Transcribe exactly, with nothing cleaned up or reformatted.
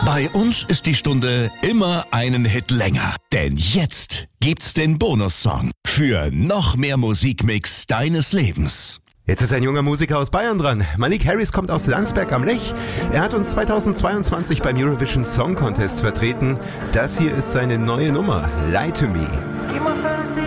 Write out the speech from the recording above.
Bei uns ist die Stunde immer einen Hit länger. Denn jetzt gibt's den Bonussong für noch mehr Musikmix deines Lebens. Jetzt ist ein junger Musiker aus Bayern dran. Malik Harris kommt aus Landsberg am Lech. Er hat uns zweitausendzweiundzwanzig beim Eurovision Song Contest vertreten. Das hier ist seine neue Nummer, Lie to Me.